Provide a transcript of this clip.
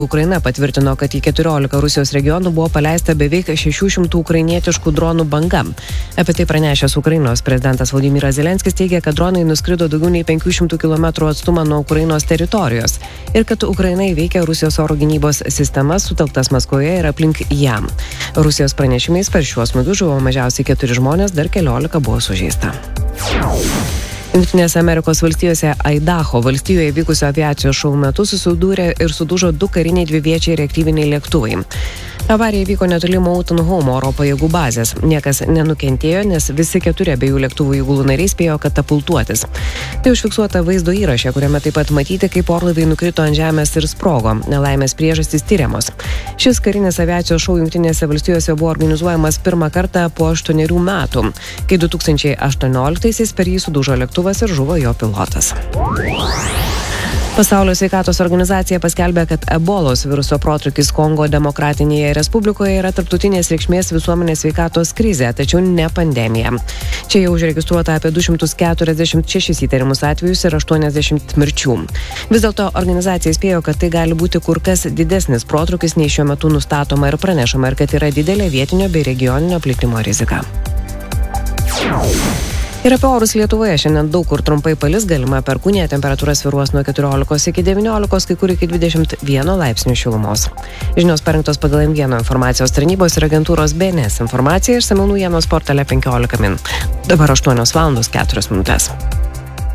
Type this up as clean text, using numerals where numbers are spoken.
Ukraina patvirtino, kad į 14 Rusijos regionų buvo paleista beveik 600 ukrainietiškų dronų banga. Apie tai pranešęs Ukrainos prezidentas Volodymyras Zelenskis teigia, kad dronai nuskrido daugiau nei 500 km atstumą nuo Ukrainos teritorijos ir kad Ukraina įveikia Rusijos oro gynybos sistemas sutelktas Maskvoje ir aplink ją. Rusijos pranešimais per šiuos smūgius žuvo mažiausiai 4 žmonės, dar 14 buvo sužeista. Jungtinėse Amerikos valstijose Aidaho valstijoje vykusio aviacijos šou metu susidūrė ir sudužo 2 kariniai dviviečiai reaktyviniai lėktuvai. Avarija vyko netoli Mountain Home oro pajėgų bazės. Niekas nenukentėjo, nes visi 4 abiejų lėktuvų įgulų nariai spėjo katapultuotis. Tai užfiksuota vaizdo įraše, kuriame taip pat matyti, kaip orlaiviai nukrito ant žemės ir sprogo. Nelaimės priežastys tyriamos. Šis karinis aviacijos šou Jungtinėse valstijose buvo organizuojamas pirmą kartą po 8 metų, kai 2018-aisiais per jį sudužo lėktuvas ir žuvo jo pilotas. Pasaulio sveikatos organizacija paskelbė, kad ebolos viruso protrūkis Kongo Demokratinėje Respublikoje yra tarptautinės reikšmės visuomenės sveikatos krizė, tačiau ne pandemija. Čia jau užregistruota apie 246 įtariamus atvejus ir 80 mirčių. Vis dėlto organizacija įspėjo, kad tai gali būti kur kas didesnis protrūkis nei šiuo metu nustatoma ir pranešama, ir kad yra didelė vietinio bei regioninio plitimo rizika. Ir apie orus Lietuvoje šiandien daug kur trumpai palis, galima perkūnija, temperatūra svyruos nuo 14 iki 19, kai kur iki 21 laipsnių šilumos. Žinios parengtos pagal M1 informacijos tarnybos ir agentūros BNS informacija, išsamiau naujienos portale 15 min. Dabar 8:04 minutės.